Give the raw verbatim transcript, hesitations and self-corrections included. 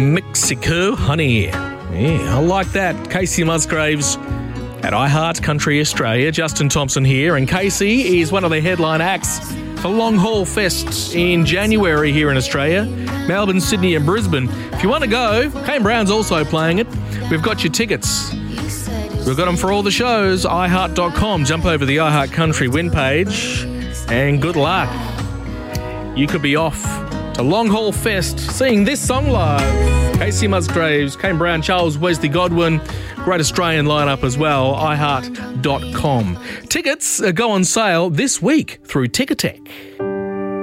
Mexico, honey. Yeah, I like that. Casey Musgraves at iHeart Country Australia. Justin Thompson here, and Casey is one of the headline acts for Long Haul Fest in January here in Australia. Melbourne, Sydney and Brisbane. If you want to go, Kane Brown's also playing it. We've got your tickets. We've got them for all the shows, i heart dot com. Jump over the iHeart Country win page and good luck. You could be off to Long Haul Fest seeing this song live. Casey Musgraves, Kane Brown, Charles Wesley Godwin, great Australian lineup as well, i heart dot com. Tickets go on sale this week through Ticketek.